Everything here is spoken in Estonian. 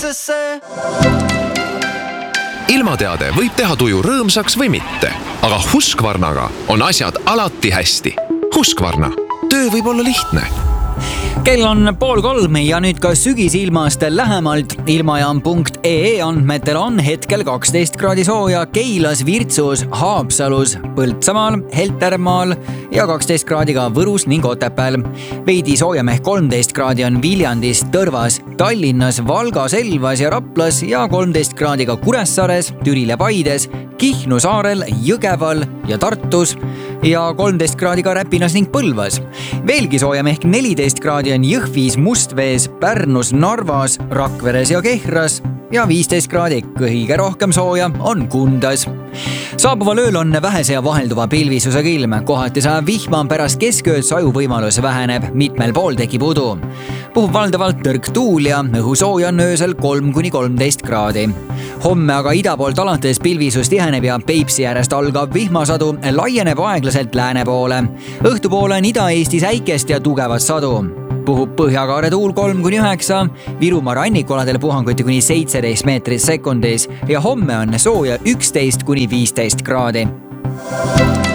Ilmateade võib teha tuju rõõmsaks või mitte, aga Husqvarnaga on asjad alati hästi. Husqvarna. Töö võib olla lihtne. Kell on 2:30 ja nüüd ka sügisilmast lähemalt. Ilmajaam.ee andmetel on hetkel 12 kraadi sooja Keilas, Virtsus, Haapsalus, Põltsamaal, Heltermaal ja 12 kraadi ka Võrus ning Otepääl. Veidi soojem ehk 13 kraadi on Viljandis, Tõrvas, Tallinnas, Valgas, Elvas ja Raplas ja 13 kraadi ka Kuressaares, Türil ja Paides, Kihnu saarel, Jõgeval ja Tartus ja 13 kraadi ka Räpinas ning Põlvas. Veelgi soojem ehk 14 kraadi on Jõhvis, Mustvees, Pärnus, Narvas, Rakveres ja Kehras ja 15 kraadi kõige rohkem sooja on Kundas. Saabuval ööl on vähese ja vahelduva pilvisusega ilm. Kohati sajab vihma, pärast keskööd sajuvõimalus väheneb, mitmel pool tekib udu. Puhub valdavalt tõrk tuul ja õhusooja on öösel 3-13 kraadi. Homme aga ida poolt alates pilvisus tiheneb ja Peipsi äärest algab vihmasadu laieneb aeglaselt lääne poole. Õhtupoole on Ida-Eestis äikest ja tugevat sadu. Puhub põhjakaare tuul 3-9, Virumaa rannikualadel puhanguti kuni 17 meetrit sekundis ja homme on sooja 11-15 kraadi.